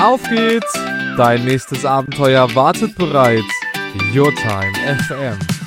Auf geht's! Dein nächstes Abenteuer wartet bereits. Your Time FM.